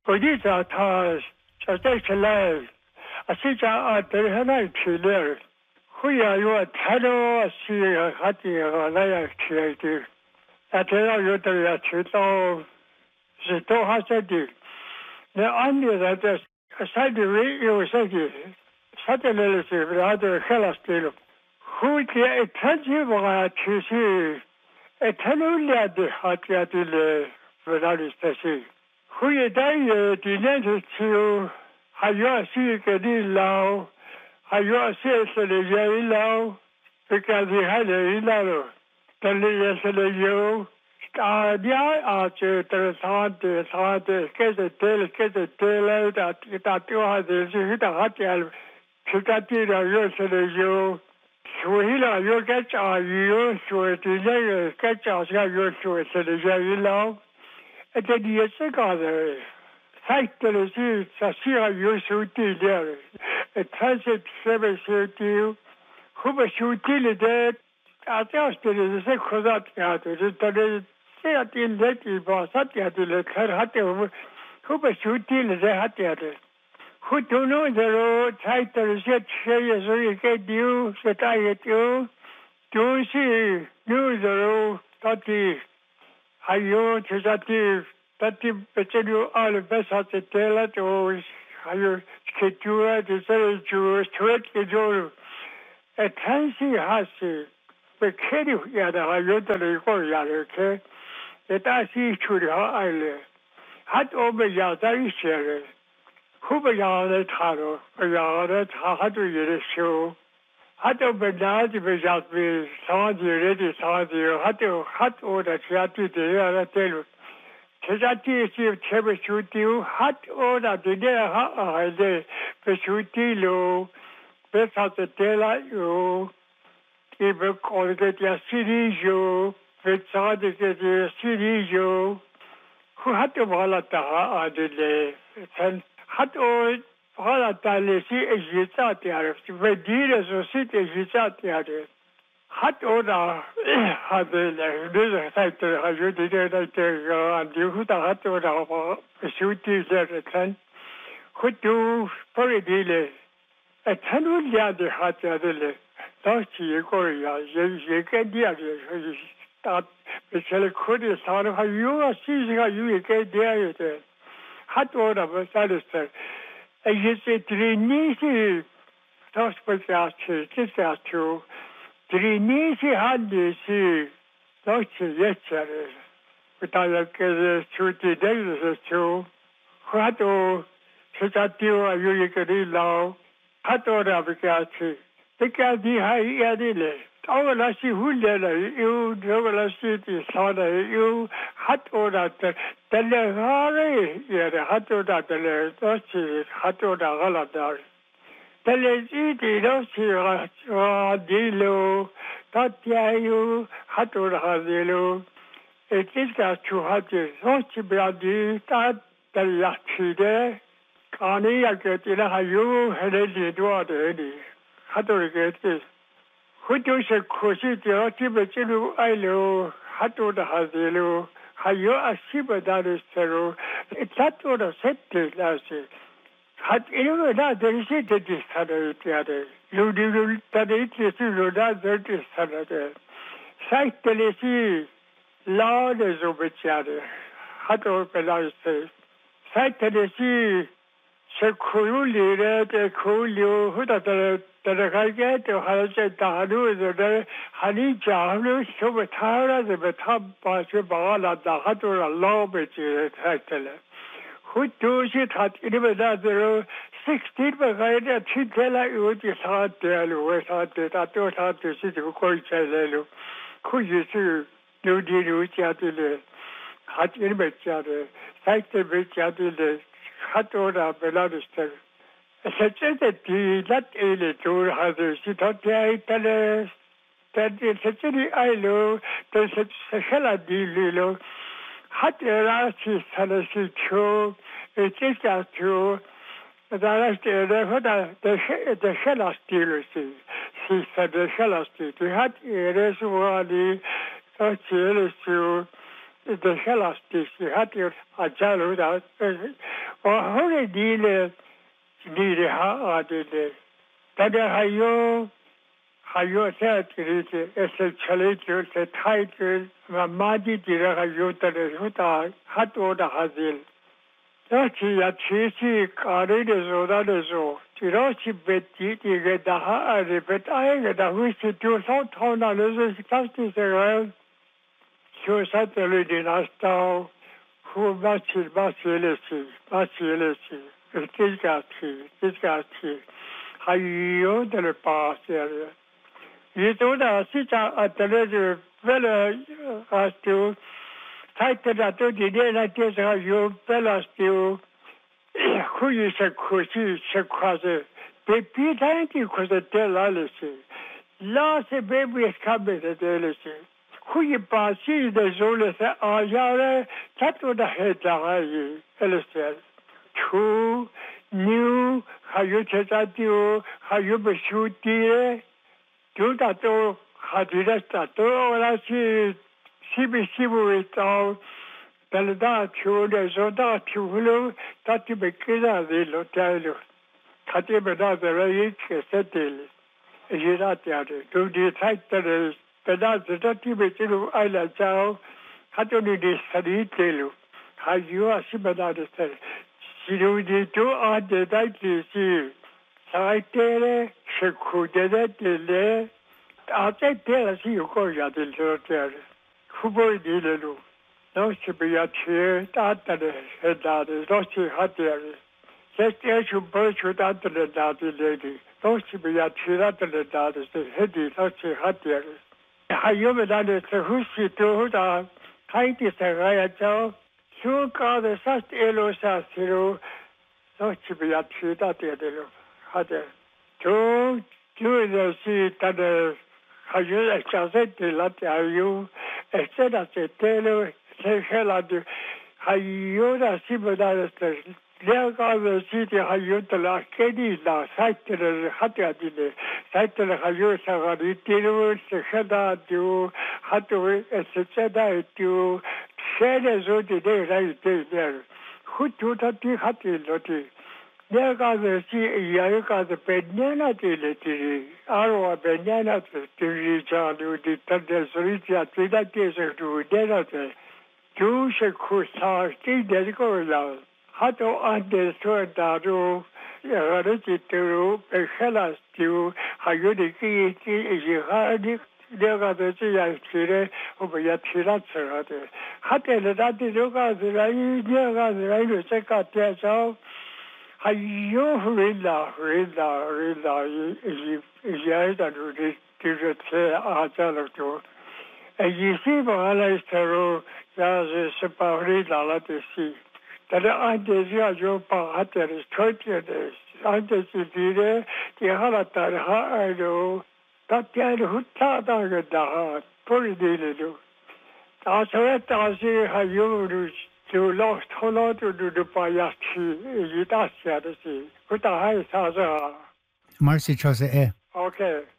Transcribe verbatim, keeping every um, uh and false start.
Odita tas, Chastelai, Asita Terhana Chile, Huya, you are Tado, see Hati, Laya Creative. Atera Yotaria Chito, Zito Hasadi. The only that is aside the radio city, satellite, rather Hellastil. Who get a tangible to see a tenulia de Hatiatile, Renali Stasi. Who you die delighted to how you are seeing a deal low, how you are seeing a very low, because he had a low. The little you. Ah, yeah, ah, to the thought, the thought, get the tail, get the tail out, that that you have the hit a hot yell, to that you are you. So here you get our you, so it is a catch us, you to it, the very low. And then you take other. Sight to the sea, Sasia, you shoot there. A transit service to you. Who was shooting it? I just did the second that, it is. In that is was at the Hatu, who was shooting the Hatu. Who do know the road, title set, say, so you get you, set I at you. Do see, knew the road, that is. How you to that is, that is, but you all the best at the tailor to how you get you at the cell to straight the door. A fancy hussy, but can you get a Hayota Korea, okay? That I see to the island. Had over Yada share. Who be Yada Taro, or Yada Tahadu Yere show. Had over Nadi Vijat with Sandi ready Sandi, had to hot order Tiati the other tell. Tizati is Chevy shoot you, hot order the day ha day, Peshuti low, best of the tailor you. Even call it your city you. Pensate che di Sirijo, who had to Valata Adele, and had all Valata si Egitatiar, Vedires or City Egitatiar. Had order had the sector, as you did, and you would have to have shooting there, who do very delay. A ten would yard the hat Adele. Don't see Korea, you get the that Michelle could is out of how you are seizing how you get there. Hot order of satisfied. And you say, Trinity, that's what I asked, just asked you. Trinity had this, that's yes, sir. But I like the shooty days too. What oh, such a deal are you get in now? Hot order of the because the high adile. All I see who you, all I see is how you hot order the Hare, yeah, the hot order the Dossi, hot order Haladar. The Lezidi, Dossi, Dilo, Tatiayu, hot order Hadilo. It is got two hot days, Dossi Bradi, Tat, the Yachide, Kani, I get in a you, Helene, Duade, hot order get this. Who does a cosy the Tibetino Ilo, Hato the Hazelo, Hayo Asiba Daris Tero, it's that what I said to last year. Had anyone that there is it this Saturday? You do that it is you that there is Saturday. Sight Telesi, Lord is over Chade, Hato Pelase. Sight Telesi, Sekulli, Red, Kulio, who that the get to Halaja Dadu, the Hani Jahu, Subatara, the Batab Basibala, the Hatura Lobich, Hatele. Who does it at even that sixteen behind a Chitella, you would just hard there, West Hard, I don't have to sit to call Chalelo. Could you see, no deal with Chatile, Hat in Betchade, Sight the Betchade, Hatora Beladister. Such as the that a tour has a sit out there, that is such a I know, there's such a hell of deal. Hot Rashi Salasi Cho, it is as true. The last the the Hellas dealer, she said the Hellas dealer. We had a reservoir, the Chelsea, the hellas this had you a jalo that or how they deal need ha did that hayo hayo said it is a challenge a title mamadi dira hayo tare huta hat oda hazil Tachi ya chisi kare de zoda de zo tirochi beti tige daha are bet aega da huisi tu so tona lezo sikasti se gael Io satelo di nastao, fu baci bacielesi, bacielesi, tisgati, tisgati, haio delle passe. Io toda sita a telege vele astiu, taite da to di della tesa io bella astiu, cui se così se quasi, pe pitanti cosa te lalesi, la se bebi scabete delesi. Cui passi de zole se ajare tato da hetarai elesel tu new hayu chetatu hayu beshuti tu tato hadira tato ora si sibi sibu ito pelda tu de zoda tu hulu tati bekida de lotelo kati beda de rei che setel ejirati ade tu di taitare Pedazzo tutti vicino alla ciao, hatoni di salitelo, hayu asibadare stere. Si lui di tu a de dati si, saitere, shekude de le, a te tela si ukoya del rotere. Kubo di lelu, non si piace, tatare, e dare, non si hatere. Se stiamo un po' ciudate le date lady, non si piace, le date, se hedi, non si hatere. Hayo bedade se husi to da kaiti se gaya chao su ka de sast elo sa siro so chibiya chida de de lo hade to to de si ta de hayo e chase de la tayo e se da se telo se hela de hayo da si bedade se Lega de si de hayo de la kedi la saite de hade adile Saite le hayo sa gari tiro se heda tu hatu e se cheda tu shere zo de de rai de de hutu ta ti hati loti Lega de si yayo ka de penana de le tiri aro penana de tiri ja lu di ta de sri ja ti da ti se tu de la de tu se kusa ti de ko la Hato ante so da ro ya re ti tu e helas tu hayo de ki ki e hadi de ga de ti ya tire o ya tira tsara de hate le da ti ro ga de rai de ga de rai lo se ka te so hayo re la re la re la e ya da ro de ti ro te a ta lo to e ji si ba la stero ya se pa re la la te si Tare ante sia jo pa hatere choche de ante si dire ti hala tar ha ado tatya hutta da ga da pori de le do ta so ta si ha yo ru jo lo tholo to do pa ya chi yi ta sia de si hutta hai sa sa Marcy chose e okay